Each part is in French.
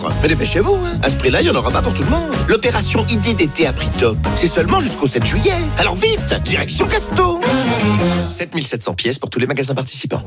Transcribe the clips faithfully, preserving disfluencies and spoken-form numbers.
Mais dépêchez-vous, hein. À ce prix-là, il n'y en aura pas pour tout le monde. L'opération idée d'été à prix top, c'est seulement jusqu'au sept juillet. Alors vite, direction Casto. sept mille sept cents pièces pour tous les magasins participants.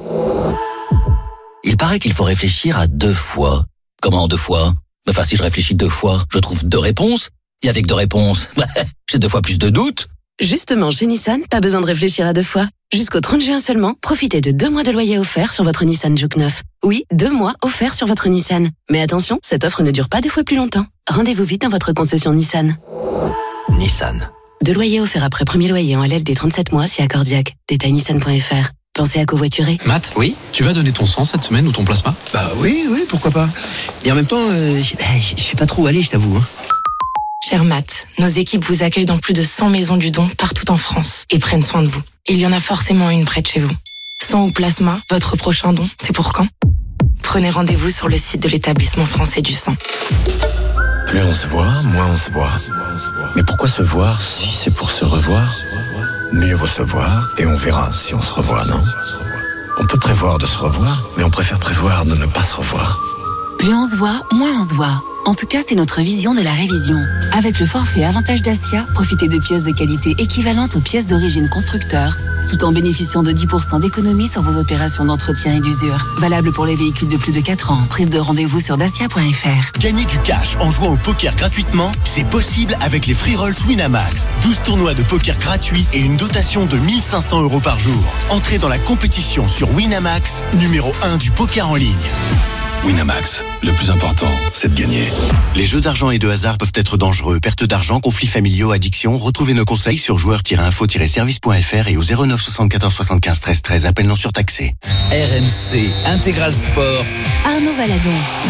Il paraît qu'il faut réfléchir à deux fois. Comment deux fois ? Enfin, si je réfléchis deux fois, je trouve deux réponses. Et avec deux réponses, j'ai deux fois plus de doutes. Justement, chez Nissan, pas besoin de réfléchir à deux fois. Jusqu'au trente juin seulement, profitez de deux mois de loyer offert sur votre Nissan Juke neuf. Oui, deux mois offerts sur votre Nissan. Mais attention, cette offre ne dure pas deux fois plus longtemps. Rendez-vous vite dans votre concession Nissan. Nissan. Deux loyers offerts après premier loyer en L L D trente-sept mois si accordiaque. Détail nissan point f r. Pensez à covoiturer. Matt, oui, tu vas donner ton sang cette semaine ou ton plasma ? Bah oui, oui, pourquoi pas. Et en même temps, euh, je sais pas trop où aller, je t'avoue. Hein. Cher Matt, nos équipes vous accueillent dans plus de cent maisons du don partout en France et prennent soin de vous. Il y en a forcément une près de chez vous. Sang ou plasma, votre prochain don, c'est pour quand ? Prenez rendez-vous sur le site de l'établissement français du sang. Plus on se voit, moins on se voit. Mais pourquoi se voir si c'est pour se revoir ? Mieux vaut se voir et on verra si on se revoit, non ? On peut prévoir de se revoir, mais on préfère prévoir de ne pas se revoir. Plus on se voit, moins on se voit. En tout cas, c'est notre vision de la révision. Avec le forfait Avantage Dacia, profitez de pièces de qualité équivalentes aux pièces d'origine constructeur, tout en bénéficiant de dix pour cent d'économie sur vos opérations d'entretien et d'usure. Valable pour les véhicules de plus de quatre ans. Prise de rendez-vous sur dacia point f r. Gagner du cash en jouant au poker gratuitement, c'est possible avec les Free Rolls Winamax. douze tournois de poker gratuits et une dotation de mille cinq cents euros par jour. Entrez dans la compétition sur Winamax, numéro un du poker en ligne. Winamax, le plus important, c'est de gagner. Les jeux d'argent et de hasard peuvent être dangereux. Perte d'argent, conflits familiaux, addiction. Retrouvez nos conseils sur joueurs tiret info tiret service point f r et au zéro neuf soixante-quatorze soixante-quinze treize treize. Appel non surtaxé. R M C, Intégral Sport. Arnaud Valadon.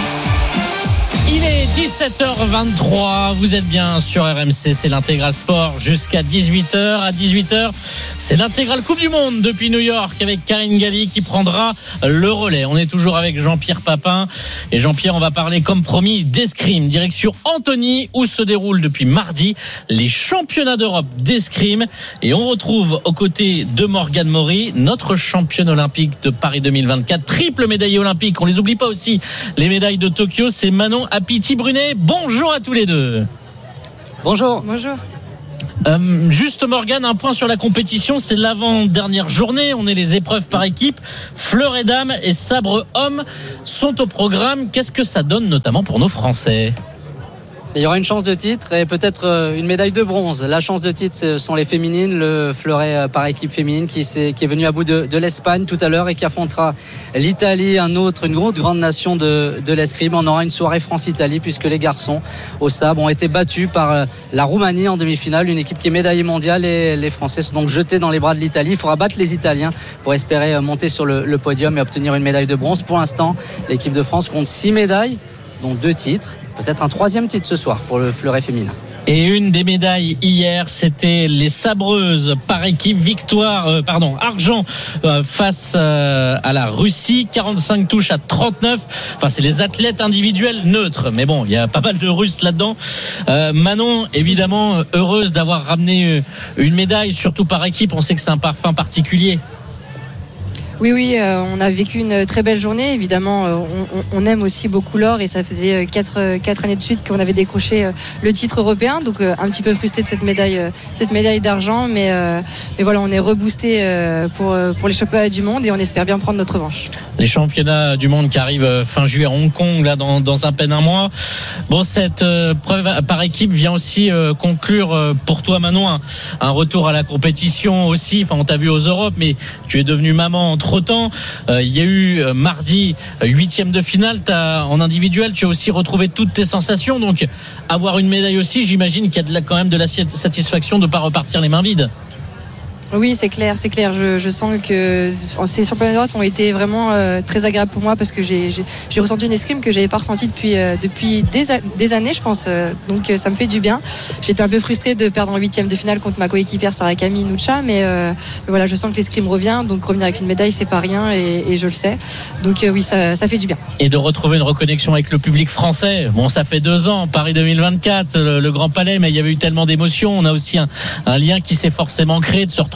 Il est dix-sept heures vingt-trois, vous êtes bien sur R M C, c'est l'Intégral Sport jusqu'à dix-huit heures. À dix-huit heures, c'est l'Intégral Coupe du Monde depuis New York avec Karine Galli qui prendra le relais. On est toujours avec Jean-Pierre Papin. Et Jean-Pierre, on va parler comme promis d'escrime. Direction Antony où se déroulent depuis mardi les championnats d'Europe d'escrime. Et on retrouve aux côtés de Morgane Maury, notre championne olympique de Paris deux mille vingt-quatre, triple médaillée olympique. On les oublie pas aussi, les médailles de Tokyo, c'est Manon Apiti-Brunet. Bonjour à tous les deux. Bonjour. Bonjour. Euh, juste Morgane, un point sur la compétition, c'est l'avant-dernière journée, on est les épreuves par équipe, fleuret dames et sabre homme sont au programme. Qu'est-ce que ça donne notamment pour nos Français ? Il y aura une chance de titre et peut-être une médaille de bronze. La chance de titre, ce sont les féminines, le fleuret par équipe féminine qui, qui est venu à bout de, de l'Espagne tout à l'heure et qui affrontera l'Italie, un autre, une grande, grande nation de, de l'escrime. On aura une soirée France-Italie puisque les garçons au sabre ont été battus par la Roumanie en demi-finale, une équipe qui est médaillée mondiale et les Français sont donc jetés dans les bras de l'Italie. Il faudra battre les Italiens pour espérer monter sur le, le podium et obtenir une médaille de bronze. Pour l'instant, l'équipe de France compte six médailles, dont deux titres. Peut-être un troisième titre ce soir pour le fleuret féminin. Et une des médailles hier, c'était les sabreuses par équipe, victoire, euh, pardon, argent euh, face euh, à la Russie, quarante-cinq touches à trente-neuf. Enfin, c'est les athlètes individuels neutres, mais bon, il y a pas mal de Russes là-dedans. Euh, Manon, évidemment, heureuse d'avoir ramené une médaille, surtout par équipe. On sait que c'est un parfum particulier. Oui, oui, euh, on a vécu une très belle journée. Évidemment, euh, on, on aime aussi beaucoup l'or et ça faisait quatre, quatre années de suite qu'on avait décroché euh, le titre européen. Donc, euh, un petit peu frustré de cette médaille, euh, cette médaille d'argent. Mais, euh, mais voilà, on est reboosté euh, pour, pour les championnats du monde et on espère bien prendre notre revanche. Les championnats du monde qui arrivent fin juillet à Hong Kong, là, dans, dans à peine un mois. Bon, cette euh, preuve par équipe vient aussi euh, conclure euh, pour toi, Manon, un, un retour à la compétition aussi. Enfin, on t'a vu aux Europes, mais tu es devenue maman entre temps. Euh, il y a eu euh, mardi huitième de finale. T'as, en individuel, tu as aussi retrouvé toutes tes sensations. Donc, avoir une médaille aussi, j'imagine qu'il y a de la, quand même de la satisfaction de ne pas repartir les mains vides. Oui, c'est clair, c'est clair. Je, je sens que ces championnats d'Europe ont été vraiment euh, très agréables pour moi parce que j'ai, j'ai, j'ai ressenti une escrime que j'avais pas ressentie depuis, euh, depuis des, des années, je pense. Euh, donc euh, ça me fait du bien. J'étais un peu frustrée de perdre en huitième de finale contre ma coéquipière Sarah Camille Nucha, mais euh, voilà, je sens que l'escrime revient. Donc revenir avec une médaille, c'est pas rien et, et je le sais. Donc euh, oui, ça, ça fait du bien. Et de retrouver une reconnexion avec le public français. Bon, ça fait deux ans, Paris deux mille vingt-quatre, le, le Grand Palais, mais il y avait eu tellement d'émotions. On a aussi un, un lien qui s'est forcément créé de se retrouver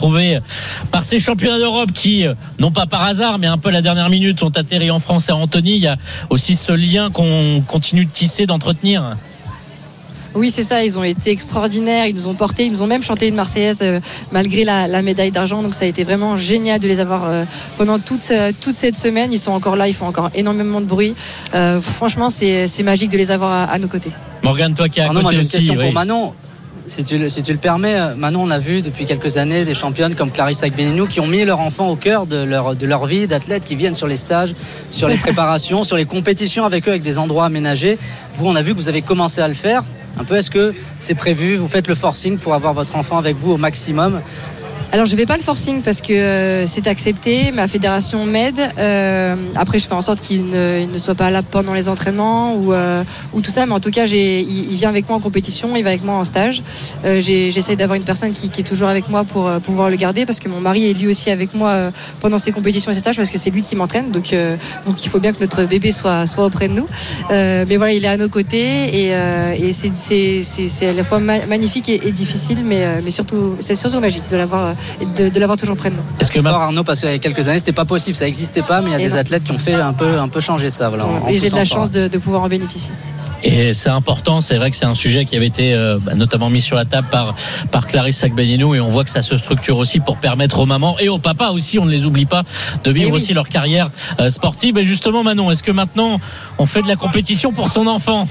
retrouver par ces championnats d'Europe qui, non pas par hasard, mais un peu à la dernière minute, ont atterri en France et à Antony. Il y a aussi ce lien qu'on continue de tisser, d'entretenir. Oui, c'est ça, ils ont été extraordinaires, ils nous ont portés, ils nous ont même chanté une Marseillaise euh, malgré la, la médaille d'argent, donc ça a été vraiment génial de les avoir euh, pendant toute, euh, toute cette semaine. Ils sont encore là, ils font encore énormément de bruit. Euh, franchement, c'est, c'est magique de les avoir à, à nos côtés. Morgane, toi qui es à Pardon, côté moi, j'ai une aussi. question Oui. pour Manon. Si tu, si tu le permets, Manon, on a vu depuis quelques années des championnes comme Clarisse Agbenienou qui ont mis leur enfant au cœur de leur, de leur vie d'athlète, qui viennent sur les stages, sur les préparations, sur les compétitions avec eux, avec des endroits aménagés. Vous, on a vu que vous avez commencé à le faire. Un peu, est-ce que c'est prévu? Vous faites le forcing pour avoir votre enfant avec vous au maximum? Alors je vais pas le forcing parce que euh, c'est accepté, ma fédération m'aide. Euh, après je fais en sorte qu'il ne, il ne soit pas là pendant les entraînements ou, euh, ou tout ça, mais en tout cas j'ai, il, il vient avec moi en compétition, il va avec moi en stage. Euh, j'ai, j'essaie d'avoir une personne qui, qui est toujours avec moi pour, pour pouvoir le garder, parce que mon mari est lui aussi avec moi euh, pendant ses compétitions et ses stages, parce que c'est lui qui m'entraîne, donc, euh, donc il faut bien que notre bébé soit, soit auprès de nous. Euh, mais voilà, il est à nos côtés et, euh, et c'est, c'est, c'est, c'est à la fois ma- magnifique et, et difficile, mais, euh, mais surtout c'est surtout magique de l'avoir et de, de l'avoir toujours près de nous. Est-ce que fort, Arnaud, parce qu'il y a quelques années c'était pas possible, ça n'existait pas, mais il y a Et des non. athlètes qui ont fait un peu, un peu changer ça. Voilà, en, et en j'ai de la poussant chance fort. de, de pouvoir en bénéficier. Et c'est important, c'est vrai que c'est un sujet qui avait été euh, bah, notamment mis sur la table par, par Clarisse Agbenienou, et on voit que ça se structure aussi pour permettre aux mamans et aux papas aussi, on ne les oublie pas, de vivre oui. aussi leur carrière euh, sportive. Et justement, Manon, est-ce que maintenant on fait de la compétition pour son enfant?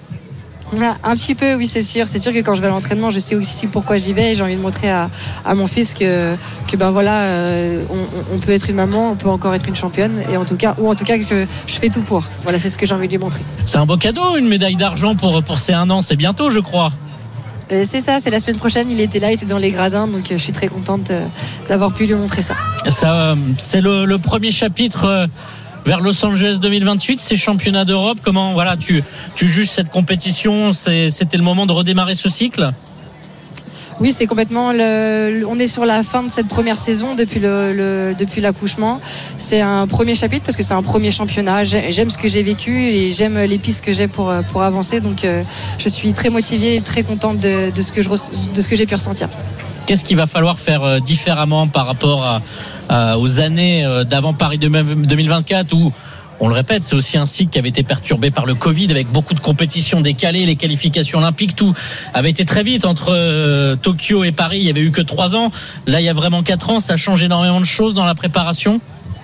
Un petit peu, oui, c'est sûr. C'est sûr que quand je vais à l'entraînement, je sais aussi pourquoi j'y vais. Et j'ai envie de montrer à, à mon fils que, que ben voilà, euh, on, on peut être une maman, on peut encore être une championne, et en tout cas, ou en tout cas que je fais tout pour. Voilà, c'est ce que j'ai envie de lui montrer. C'est un beau cadeau, une médaille d'argent pour, pour ses un an. C'est bientôt, je crois. Et c'est ça, c'est la semaine prochaine. Il était là, il était dans les gradins, donc je suis très contente d'avoir pu lui montrer ça. Ça, c'est le, le premier chapitre vers Los Angeles deux mille vingt-huit, ces championnats d'Europe. Comment, voilà, tu, tu juges cette compétition? C'est, c'était le moment de redémarrer ce cycle? Oui, c'est complètement le, on est sur la fin de cette première saison depuis le, le depuis l'accouchement. C'est un premier chapitre parce que c'est un premier championnat. J'aime ce que j'ai vécu et j'aime les pistes que j'ai pour pour avancer. Donc euh, je suis très motivée et très contente de, de ce que je de ce que j'ai pu ressentir. Qu'est-ce qu'il va falloir faire différemment par rapport à, à, aux années d'avant Paris deux mille vingt-quatre, où, on le répète, c'est aussi un cycle qui avait été perturbé par le Covid, avec beaucoup de compétitions décalées, les qualifications olympiques, tout avait été très vite entre euh, Tokyo et Paris. Il n'y avait eu que trois ans. Là, il y a vraiment quatre ans. Ça change énormément de choses dans la préparation.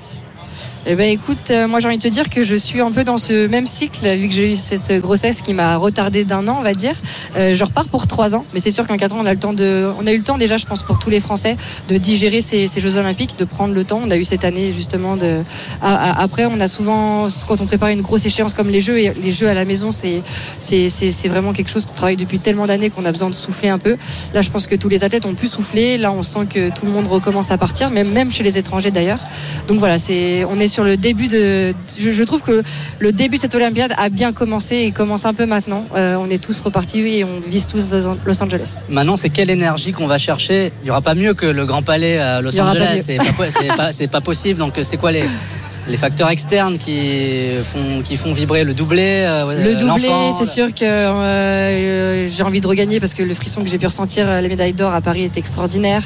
Eh ben écoute, euh, moi j'ai envie de te dire que je suis un peu dans ce même cycle, vu que j'ai eu cette grossesse qui m'a retardé d'un an, on va dire. Euh, je repars pour trois ans, mais c'est sûr qu'en quatre ans on a le temps de, on a eu le temps déjà, je pense, pour tous les Français, de digérer ces, ces Jeux Olympiques, de prendre le temps. On a eu cette année justement de. À, à, après, on a souvent, quand on prépare une grosse échéance comme les Jeux, et les Jeux à la maison, c'est c'est c'est, c'est vraiment quelque chose qu'on travaille depuis tellement d'années qu'on a besoin de souffler un peu. Là, je pense que tous les athlètes ont pu souffler. Là, on sent que tout le monde recommence à partir, même même chez les étrangers d'ailleurs. Donc voilà, c'est, on est sur le début de. Je, je trouve que le début de cette Olympiade a bien commencé et commence un peu maintenant. Euh, on est tous repartis et on vise tous Los Angeles. Maintenant, c'est quelle énergie qu'on va chercher? Il n'y aura pas mieux que le Grand Palais à Los Angeles. C'est pas, c'est, pas, c'est pas possible. Donc, c'est quoi les. Les facteurs externes qui font, qui font vibrer le doublé, euh, le doublé, l'enfant, c'est sûr que euh, j'ai envie de regagner parce que le frisson que j'ai pu ressentir les médailles d'or à Paris est extraordinaire.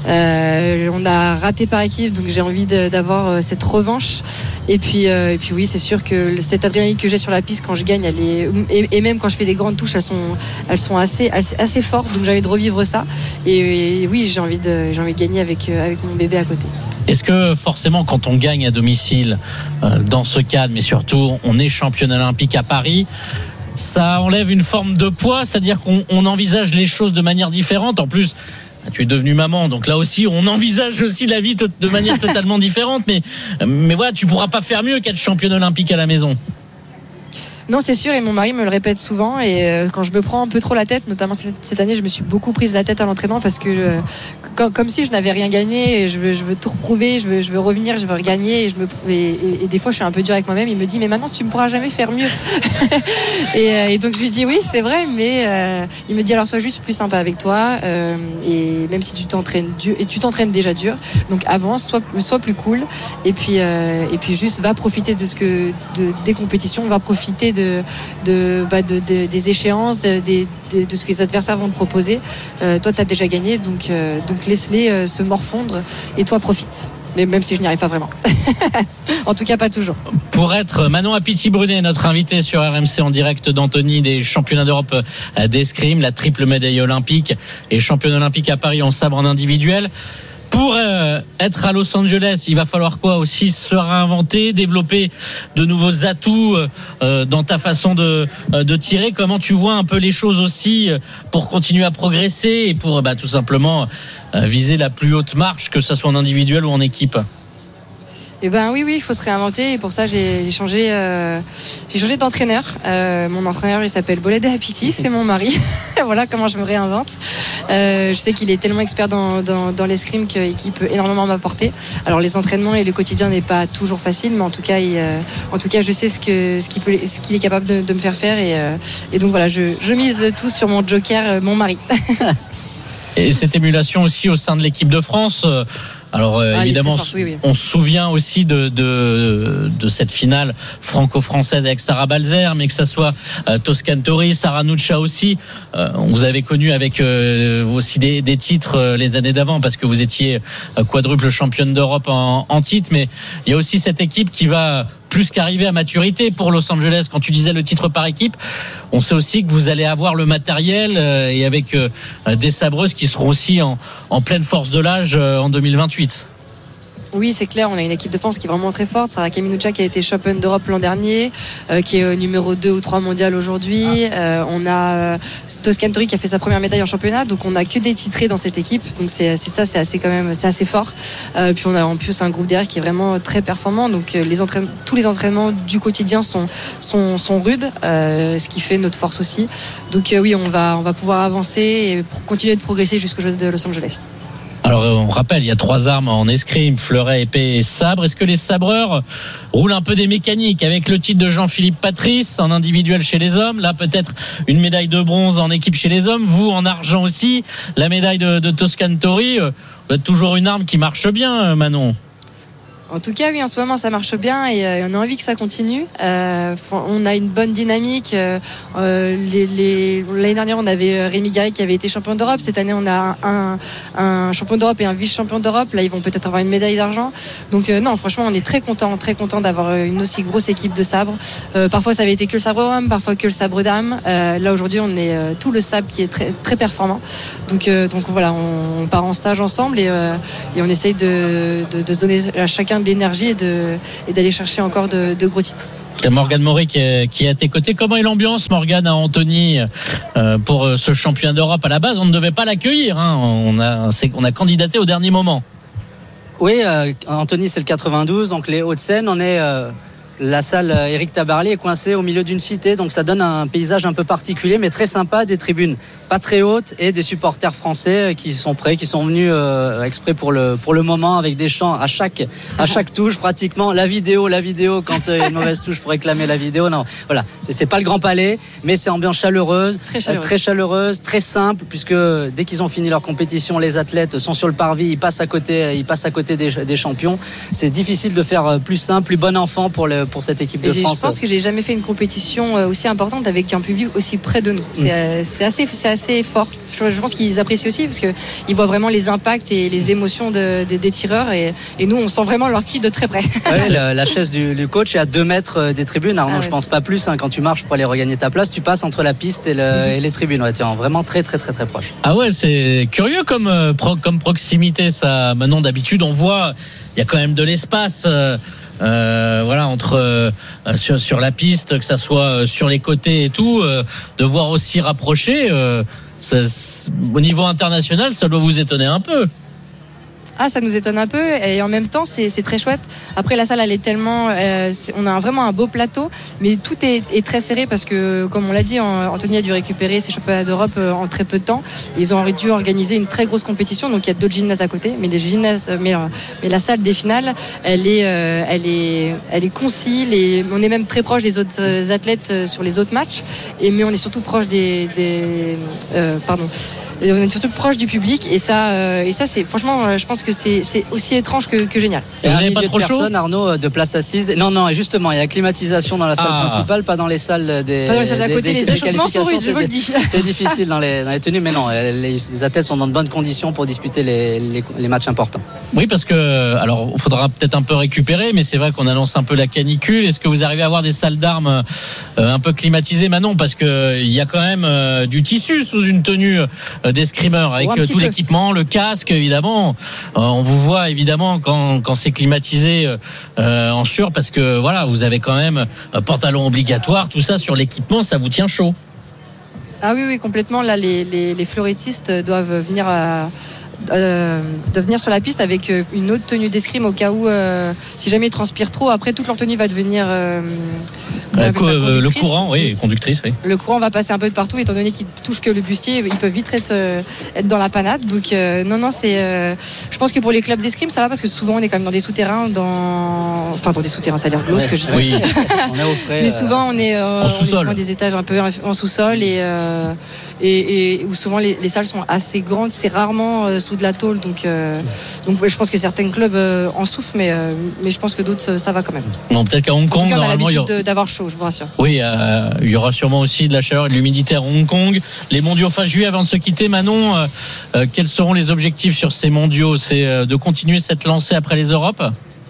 Euh, on a raté par équipe, donc j'ai envie de, d'avoir cette revanche. Et puis, euh, et puis oui, c'est sûr que cette adrénaline que j'ai sur la piste quand je gagne, elle est, et, et même quand je fais des grandes touches, elles sont, elles sont assez, assez, assez fortes. Donc j'ai envie de revivre ça. Et, et oui, j'ai envie de, j'ai envie de gagner avec, avec mon bébé à côté. Est-ce que forcément quand on gagne à domicile euh, dans ce cadre, mais surtout on est championne olympique à Paris, ça enlève une forme de poids, c'est-à-dire qu'on on envisage les choses de manière différente? En plus, tu es devenue maman, donc là aussi on envisage aussi la vie de manière totalement différente, mais, mais voilà, tu pourras pas faire mieux qu'être championne olympique à la maison. Non, c'est sûr, et mon mari me le répète souvent, et euh, quand je me prends un peu trop la tête, notamment cette année, je me suis beaucoup prise la tête à l'entraînement parce que je, comme, comme si je n'avais rien gagné, et je veux, je veux tout reprouver, je veux, je veux revenir, je veux regagner, et, je me, et, et, et des fois je suis un peu dure avec moi-même. Il me dit mais maintenant tu ne pourras jamais faire mieux. et, euh, et donc je lui dis oui, c'est vrai, mais euh, il me dit alors sois juste plus sympa avec toi, euh, et même si tu t'entraînes dur, et tu t'entraînes déjà dur, donc avance, sois, sois plus cool, et puis, euh, et puis juste va profiter de ce que, de, des compétitions, va profiter de de, de, bah, de, de des échéances, de, de, de ce que les adversaires vont te proposer. Euh, toi, tu as déjà gagné, donc, euh, donc laisse-les euh, se morfondre et toi, profite. Mais même si je n'y arrive pas vraiment. En tout cas, pas toujours. Pour être Manon Apiti-Brunet, notre invité sur R M C en direct d'Antony des championnats d'Europe d'escrime, la triple médaille olympique et championne olympique à Paris en sabre en individuel. Pour euh, être à Los Angeles, il va falloir quoi aussi se réinventer, développer de nouveaux atouts euh, dans ta façon de, euh, de tirer. Comment tu vois un peu les choses aussi pour continuer à progresser et pour bah, tout simplement euh, viser la plus haute marche, que ce soit en individuel ou en équipe? Eh ben oui, oui, il faut se réinventer et pour ça j'ai changé, euh, j'ai changé d'entraîneur. Euh, mon entraîneur, il s'appelle Bolede Apiti, c'est mon mari. Voilà comment je me réinvente. Euh, je sais qu'il est tellement expert dans, dans, dans l'escrime qu'il peut énormément m'apporter. Alors les entraînements et le quotidien n'est pas toujours facile, mais en tout cas, il, euh, en tout cas, je sais ce que ce qu'il peut, ce qu'il est capable de, de me faire faire et, euh, et donc voilà, je, je mise tout sur mon joker, mon mari. Et cette émulation aussi au sein de l'équipe de France. Alors euh, ah, évidemment, fort, oui, oui. On se souvient aussi de, de, de cette finale franco-française avec Sarah Balzer, mais que ça soit euh, Toscan Tori, Sarah Nuccia aussi. Euh, on vous avait connu avec euh, aussi des, des titres euh, les années d'avant parce que vous étiez euh, quadruple championne d'Europe en, en titre. Mais il y a aussi cette équipe qui va plus qu'arriver à maturité pour Los Angeles. Quand tu disais le titre par équipe, on sait aussi que vous allez avoir le matériel euh, et avec euh, des sabreuses qui seront aussi en, en pleine force de l'âge euh, en deux mille vingt-huit. Oui, c'est clair, on a une équipe de France qui est vraiment très forte. Sarah Kaminucha qui a été championne d'Europe l'an dernier, euh, qui est euh, numéro deux ou trois mondial aujourd'hui. Euh, on a euh, Toscan Tori qui a fait sa première médaille en championnat, donc on n'a que des titrés dans cette équipe. Donc c'est, c'est ça, c'est assez quand même, c'est assez fort. Euh, puis on a en plus un groupe derrière qui est vraiment très performant. Donc euh, les entraînements, tous les entraînements du quotidien sont sont, sont rudes, euh, ce qui fait notre force aussi. Donc euh, oui, on va on va pouvoir avancer et continuer de progresser jusqu'aux Jeux de Los Angeles. Alors on rappelle, il y a trois armes en escrime, fleuret, épée et sabre. Est-ce que les sabreurs roulent un peu des mécaniques avec le titre de Jean-Philippe Patrice en individuel chez les hommes? Là peut-être une médaille de bronze en équipe chez les hommes, vous en argent aussi, la médaille de, de Toscan Tori. Vous êtes toujours une arme qui marche bien, Manon. En tout cas, oui, en ce moment, ça marche bien et euh, on a envie que ça continue. Euh, on a une bonne dynamique. Euh, les, les, l'année dernière, on avait Rémi Garry qui avait été champion d'Europe. Cette année, on a un, un champion d'Europe et un vice-champion d'Europe. Là, ils vont peut-être avoir une médaille d'argent. Donc, euh, non, franchement, on est très content, très content d'avoir une aussi grosse équipe de sabre. Euh, parfois, ça avait été que le sabre homme, parfois que le sabre dame. Euh, là, aujourd'hui, on est euh, tout le sabre qui est très, très performant. Donc, euh, donc voilà, on, on part en stage ensemble et, euh, et on essaye de, de, de se donner à chacun de l'énergie et, de, et d'aller chercher encore de, de gros titres. Morgane Maury qui est, qui est à tes côtés. Comment est l'ambiance, Morgane, à Antony euh, pour ce championnat d'Europe? À la base, on ne devait pas l'accueillir. Hein. On, a, c'est, on a candidaté au dernier moment. Oui, euh, Antony, c'est le quatre-vingt-douze, donc les Hauts-de-Seine. On est... Euh La salle Éric Tabarly est coincée au milieu d'une cité, donc ça donne un paysage un peu particulier, mais très sympa, des tribunes pas très hautes et des supporters français qui sont prêts, qui sont venus euh, exprès pour le, pour le moment avec des chants à chaque, à chaque touche pratiquement. La vidéo, la vidéo, quand il y a une mauvaise touche pour réclamer la vidéo. Non, voilà, c'est, c'est pas le Grand Palais, mais c'est ambiance chaleureuse, très chaleureuse. Euh, très chaleureuse, très simple, puisque dès qu'ils ont fini leur compétition, les athlètes sont sur le parvis, ils passent à côté, ils passent à côté des, des champions. C'est difficile de faire plus simple, plus bon enfant pour le pour cette équipe de France. Je pense que j'ai jamais fait une compétition aussi importante avec un public aussi près de nous. C'est, mmh. c'est, assez, c'est assez fort. Je, je pense qu'ils apprécient aussi parce qu'ils voient vraiment les impacts et les émotions de, de, des tireurs et, et nous, on sent vraiment leurs cris de très près. Ouais, la, la chaise du, du coach est à deux mètres des tribunes. Alors, ah, non, ouais, je pense pas plus. Hein, quand tu marches pour aller regagner ta place, tu passes entre la piste et, le, mmh. et les tribunes. Ouais, tiens, vraiment très, très, très, très proche. Ah ouais, c'est curieux comme, euh, pro, comme proximité, ça. Maintenant, d'habitude, on voit, il y a quand même de l'espace. Euh, Euh, voilà, entre euh, sur, sur la piste, que ça soit sur les côtés et tout, euh, de voir aussi rapprocher, euh, ça, au niveau international, ça doit vous étonner un peu. Ah, ça nous étonne un peu et en même temps c'est, c'est très chouette. Après la salle elle est tellement, euh, c'est, on a un, vraiment un beau plateau, mais tout est, est très serré parce que comme on l'a dit, Antony a dû récupérer ses championnats d'Europe en très peu de temps. Ils ont dû organiser une très grosse compétition, donc il y a d'autres gymnases à côté, mais les gymnases, mais, mais la salle des finales, elle est, euh, elle est, elle est concile et on est même très proche des autres athlètes sur les autres matchs. Et mais on est surtout proche des, des euh, pardon. et on est surtout proche du public et ça, euh, et ça c'est franchement, je pense que c'est, c'est aussi étrange que, que génial. Et vous n'avez pas trop chaud, Arnaud, de place assise? Non, non, justement, il y a climatisation dans la salle ah. principale, pas dans les salles des. Pas dans les salles d'à côté, des, les échauffements sont rudes, je vous le dis. C'est difficile dans les, dans les tenues, mais non, les, les athlètes sont dans de bonnes conditions pour disputer les, les, les matchs importants. Oui, parce que, alors, il faudra peut-être un peu récupérer, mais c'est vrai qu'on annonce un peu la canicule. Est-ce que vous arrivez à avoir des salles d'armes euh, un peu climatisées, Manon? Parce qu'il euh, y a quand même euh, du tissu sous une tenue euh, d'escrimeur, avec euh, tout peu. l'équipement, le casque, évidemment. Euh, on vous voit, évidemment, quand, quand c'est climatisé euh, en sur, parce que, voilà, vous avez quand même euh, pantalon obligatoire, tout ça sur l'équipement, ça vous tient chaud. Ah oui, oui, complètement. Là, les, les, les fleurettistes doivent venir à. Euh, de venir sur la piste avec une autre tenue d'escrime au cas où euh, si jamais ils transpirent trop, après toute leur tenue va devenir euh, euh, co- le courant, oui, conductrice, oui. Le courant va passer un peu de partout étant donné qu'ils touchent que le bustier, ils peuvent vite être, euh, être dans la panade. Donc euh, non, non, c'est. Euh, je pense que pour les clubs d'escrime, ça va parce que souvent on est quand même dans des souterrains, dans, enfin dans des souterrains, ça a l'air glauque ouais, ce que je dis. Oui. On est au frais. Mais souvent on est euh, en sous-sol, on est des étages un peu en sous-sol et. Euh, Et, et où souvent les, les salles sont assez grandes, c'est rarement euh, sous de la tôle, donc, euh, donc ouais, je pense que certains clubs euh, en souffrent, mais, euh, mais je pense que d'autres ça va quand même. Non, peut-être qu'à Hong Kong, en tout cas, on a normalement, l'habitude il y aura... d'avoir chaud, je vous rassure. Oui, euh, il y aura sûrement aussi de la chaleur et de l'humidité à Hong Kong. Les mondiaux fin juillet, avant de se quitter, Manon, euh, euh, quels seront les objectifs sur ces mondiaux? C'est euh, de continuer cette lancée après les Europes?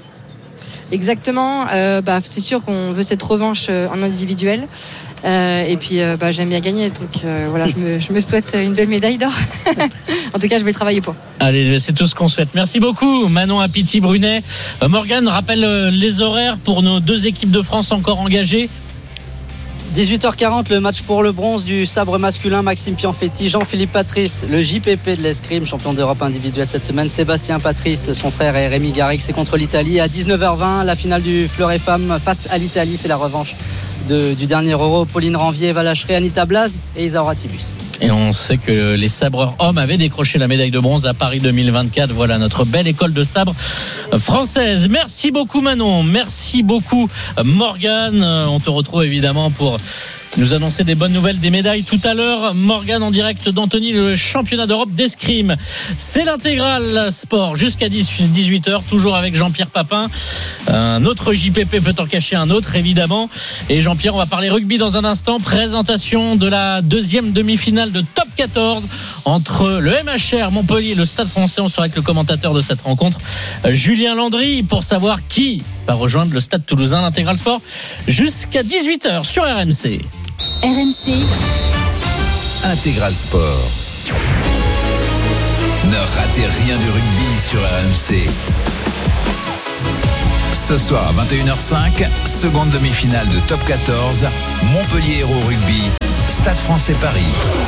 Exactement, euh, bah, c'est sûr qu'on veut cette revanche euh, en individuel. Euh, et puis euh, bah, j'aime bien gagner, donc euh, voilà, je me, je me souhaite une belle médaille d'or. En tout cas, je vais travailler pour. Allez, c'est tout ce qu'on souhaite. Merci beaucoup, Manon Apiti-Brunet. Euh, Morgane, rappelle euh, les horaires pour nos deux équipes de France encore engagées. dix-huit heures quarante, le match pour le bronze du sabre masculin. Maxime Pianfetti, Jean-Philippe Patrice, le J P P de l'escrime, champion d'Europe individuel cette semaine. Sébastien Patrice, son frère, et Rémi Garrigue, c'est contre l'Italie. À dix-neuf heures vingt, la finale du fleuret femmes face à l'Italie, c'est la revanche de, du dernier Euro. Pauline Ranvier, Eva Lacheret, Anita Blaz et Isaura Tibus. Et on sait que les sabreurs hommes avaient décroché la médaille de bronze à Paris deux mille vingt-quatre. Voilà notre belle école de sabre française. Merci beaucoup Manon, merci beaucoup Morgane. On te retrouve évidemment pour nous annoncer des bonnes nouvelles, des médailles tout à l'heure. Morgane en direct d'Antony, le championnat d'Europe d'escrime. C'est l'intégral sport jusqu'à dix-huit heures, toujours avec Jean-Pierre Papin. Un autre J P P peut en cacher un autre évidemment. Et Jean-Pierre, on va parler rugby dans un instant. Présentation de la deuxième demi-finale de Top quatorze entre le M H R Montpellier et le Stade Français. On sera avec le commentateur de cette rencontre, Julien Landry, pour savoir qui va rejoindre le Stade Toulousain. L'intégral sport jusqu'à dix-huit heures sur R M C. R M C Intégral Sport. Ne ratez rien du rugby sur R M C. Ce soir à vingt et une heures cinq, seconde demi-finale de Top quatorze, Montpellier Hérault Rugby, Stade Français Paris.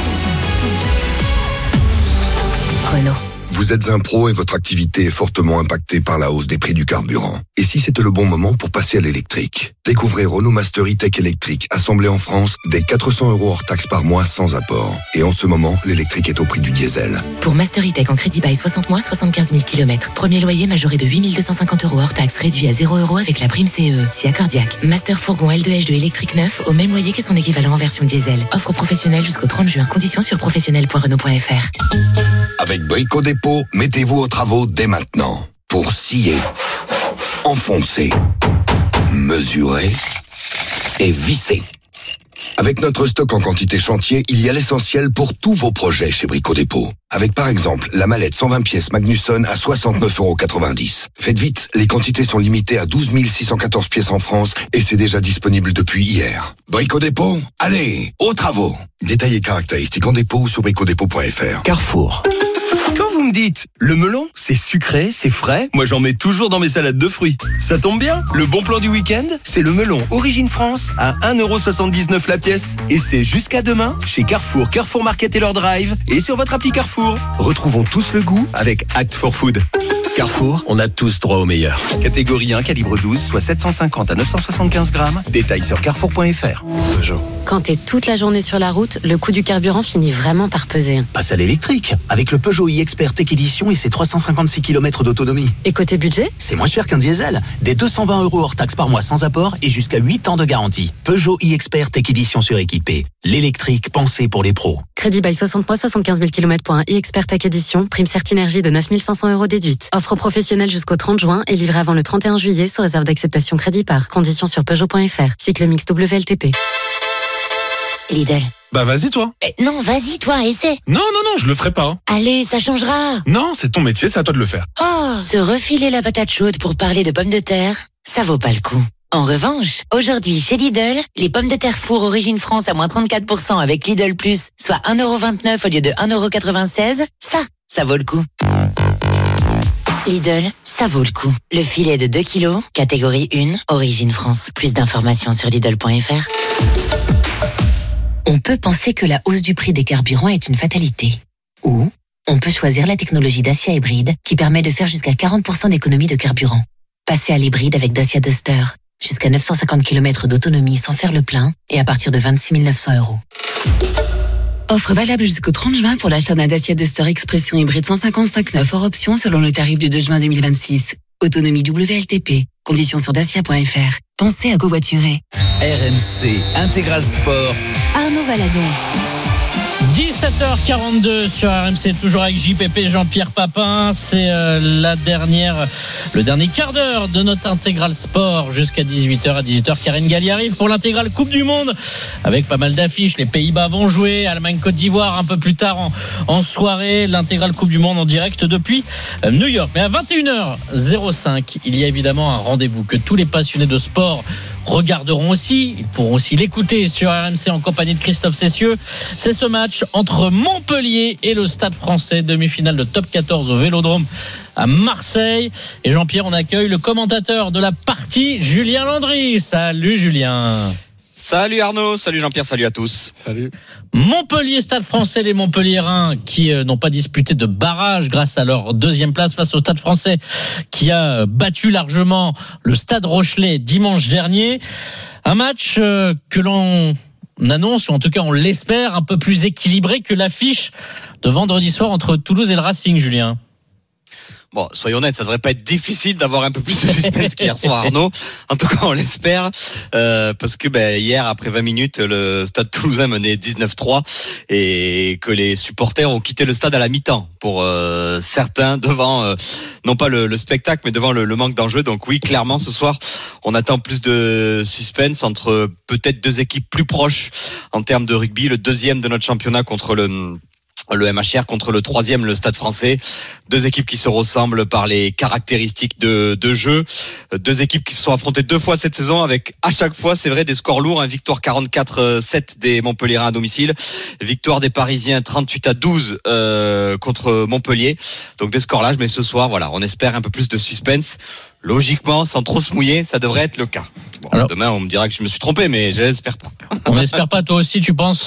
Renault. Vous êtes un pro et votre activité est fortement impactée par la hausse des prix du carburant. Et si c'était le bon moment pour passer à l'électrique? Découvrez Renault Master E-Tech électrique, assemblé en France, dès quatre cents euros hors taxe par mois sans apport. Et en ce moment, l'électrique est au prix du diesel. Pour Master E-Tech en crédit bail soixante mois, soixante-quinze mille kilomètres. Premier loyer majoré de huit mille deux cent cinquante euros hors taxe, réduit à zéro euros avec la prime C E E. Si accordiaque. Master fourgon L deux H deux électrique neuf au même loyer que son équivalent en version diesel. Offre professionnelle jusqu'au trente juin. Conditions sur professionnel point renault point f r. Avec Brico Dépôt, mettez-vous aux travaux dès maintenant. Pour scier, enfoncer, mesurer et visser. Avec notre stock en quantité chantier, il y a l'essentiel pour tous vos projets chez Brico Dépôt. Avec par exemple la mallette cent vingt pièces Magnusson à soixante-neuf euros quatre-vingt-dix. Faites vite, les quantités sont limitées à douze mille six cent quatorze pièces en France et c'est déjà disponible depuis hier. Brico Dépôt, allez, aux travaux. Détails et caractéristiques en dépôt ou sur brico dépôt point f r. Carrefour. Quand vous me dites, le melon, c'est sucré, c'est frais, moi j'en mets toujours dans mes salades de fruits. Ça tombe bien, le bon plan du week-end, c'est le melon Origine France à un euro soixante-dix-neuf la pièce. Et c'est jusqu'à demain chez Carrefour, Carrefour Market et leur drive et sur votre appli Carrefour. Retrouvons tous le goût avec Act for Food. Carrefour, on a tous droit au meilleur. Catégorie un, calibre douze, soit sept cent cinquante à neuf cent soixante-quinze grammes. Détails sur carrefour point f r. Peugeot. Quand t'es toute la journée sur la route, le coût du carburant finit vraiment par peser. Passe à l'électrique, avec le Peugeot e-Expert Tech Edition et ses trois cent cinquante-six kilomètres d'autonomie. Et côté budget ? C'est moins cher qu'un diesel. Des deux cent vingt euros hors taxe par mois sans apport et jusqu'à huit ans de garantie. Peugeot e-Expert Tech Edition suréquipé. L'électrique pensé pour les pros. Crédit bail soixante mois, soixante-quinze mille kilomètres pour un e-expert Tech Edition. Prime Certinergie de neuf mille cinq cents euros déduite. Offre professionnelle jusqu'au trente juin et livrée avant le trente et un juillet sous réserve d'acceptation crédit par. Conditions sur Peugeot point F R. Cycle mix W L T P. Lidl. Bah vas-y toi. Eh, non, vas-y toi, essaie. Non, non, non, je le ferai pas. Allez, ça changera. Non, c'est ton métier, c'est à toi de le faire. Oh, se refiler la patate chaude pour parler de pommes de terre, ça vaut pas le coup. En revanche, aujourd'hui chez Lidl, les pommes de terre four Origine France à moins trente-quatre pour cent avec Lidl Plus, soit un euro vingt-neuf au lieu de un euro quatre-vingt-seize, ça, ça vaut le coup. Lidl, ça vaut le coup. Le filet de deux kilos, catégorie un, Origine France. Plus d'informations sur Lidl point F R. On peut penser que la hausse du prix des carburants est une fatalité. Ou on peut choisir la technologie Dacia hybride qui permet de faire jusqu'à quarante pour cent d'économie de carburant. Passez à l'hybride avec Dacia Duster. Jusqu'à neuf cent cinquante kilomètres d'autonomie sans faire le plein et à partir de vingt-six mille neuf cents euros. Offre valable jusqu'au trente juin pour l'achat d'un Dacia Duster Expression hybride cent cinquante-cinq neuf hors option selon le tarif du deux juin deux mille vingt-six. Autonomie W L T P. Conditions sur dacia point F R. Pensez à covoiturer. R M C Intégral Sport. Arnaud Valadon. dix-sept heures quarante-deux sur R M C, toujours avec J P P, Jean-Pierre Papin. C'est euh, la dernière, le dernier quart d'heure de notre intégral sport jusqu'à dix-huit heures. À dix-huit heures, Karine Galli arrive pour l'intégrale Coupe du Monde avec pas mal d'affiches. Les Pays-Bas vont jouer, Allemagne-Côte d'Ivoire un peu plus tard en, en soirée. L'intégrale Coupe du Monde en direct depuis euh, New York. Mais à vingt et une heures cinq, il y a évidemment un rendez-vous que tous les passionnés de sport regarderont aussi. Ils pourront aussi l'écouter sur R M C en compagnie de Christophe Cessieux. C'est ce match entre Montpellier et le Stade Français, demi-finale de top quatorze au Vélodrome à Marseille. Et Jean-Pierre, on accueille le commentateur de la partie, Julien Landry. Salut Julien. Salut Arnaud, salut Jean-Pierre, salut à tous. Salut. Montpellier, Stade Français, les Montpelliérains qui euh, n'ont pas disputé de barrage grâce à leur deuxième place face au Stade Français qui a battu largement le Stade Rochelais dimanche dernier. Un match euh, que l'on annonce, ou en tout cas on l'espère, un peu plus équilibré que l'affiche de vendredi soir entre Toulouse et le Racing, Julien. Bon, soyons honnêtes, ça devrait pas être difficile d'avoir un peu plus de suspense qu'hier soir, Arnaud. En tout cas, on l'espère, euh, parce que ben, hier, après vingt minutes, le Stade Toulousain menait dix-neuf trois et que les supporters ont quitté le stade à la mi-temps pour euh, certains devant, euh, non pas le, le spectacle, mais devant le, le manque d'enjeu. Donc oui, clairement, ce soir, on attend plus de suspense entre peut-être deux équipes plus proches en termes de rugby. Le deuxième de notre championnat contre le le M H R contre le troisième, le Stade Français. Deux équipes qui se ressemblent par les caractéristiques de, de jeu. Deux équipes qui se sont affrontées deux fois cette saison avec, à chaque fois, c'est vrai, des scores lourds. Hein. Victoire quarante-quatre sept des Montpelliérains à domicile. Victoire des Parisiens trente-huit à douze euh, contre Montpellier. Donc des scores larges, mais ce soir, voilà, on espère un peu plus de suspense. Logiquement, sans trop se mouiller, ça devrait être le cas. Bon, alors, demain, on me dira que je me suis trompé, mais je l'espère pas. On n'espère pas, toi aussi, tu penses